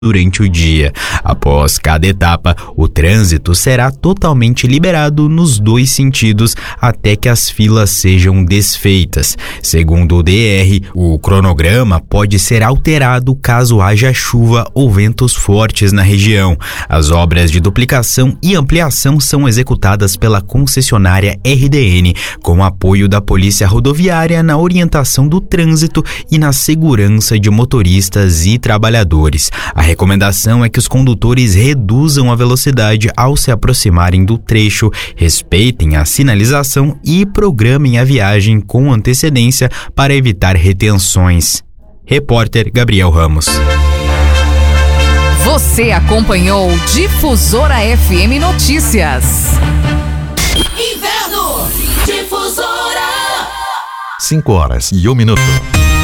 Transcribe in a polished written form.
durante o dia. Após cada etapa, o trânsito será totalmente liberado nos dois sentidos até que as filas sejam desfeitas. Segundo o DR, o cronograma pode ser alterado caso haja chuva ou ventos fortes na região. As obras de duplicação e ampliação são executadas pela concessionária RDN, com apoio da Polícia Rodoviária na orientação do trânsito e na segurança de motoristas e trabalhadores. A recomendação é que os condutores reduzam a velocidade ao se aproximarem do trecho, respeitem a sinalização e programem a viagem com antecedência para evitar retenções. Repórter Gabriel Ramos. Você acompanhou Difusora FM Notícias. Inverno Difusora. 5 horas e 1 minuto.